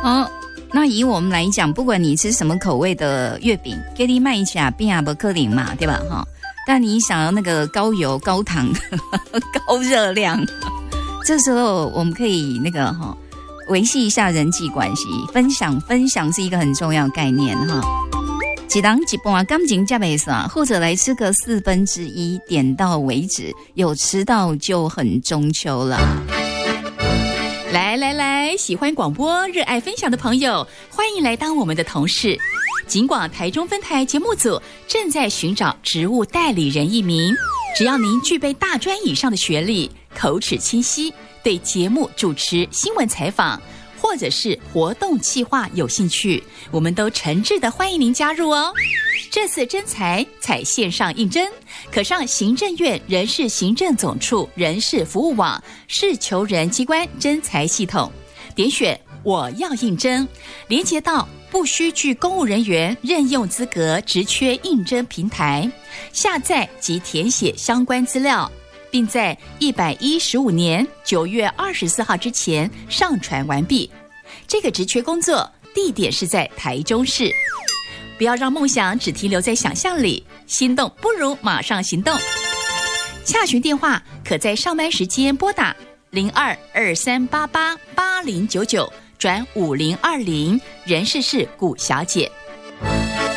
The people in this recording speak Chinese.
哦，那以我们来讲，不管你吃什么口味的月饼，给你卖一下变也不可能嘛，对吧？哈，但你想要那个高油、高糖、高热量，这时候我们可以那个哈，维系一下人际关系，分享是一个很重要的概念哈。几人一半感情才袂散，或者来吃个1/4，点到为止，有吃到就很中秋了。 来，喜欢广播、热爱分享的朋友，欢迎来当我们的同事。警广台中分台节目组正在寻找职务代理人一名，只要您具备大专以上的学历，口齿清晰，对节目主持、新闻采访或者是活动企划有兴趣，我们都诚挚的欢迎您加入哦。这次征才采线上应征，可上行政院人事行政总处人事服务网市求人机关征才系统，点选我要应征，连接到不需具公务人员任用资格职缺应征平台，下载及填写相关资料，并在115年9月24号之前上传完毕。这个职缺工作地点是在台中市。不要让梦想只停留在想象里，心动不如马上行动。洽询电话可在上班时间拨打0223888099转5020，人事是古小姐。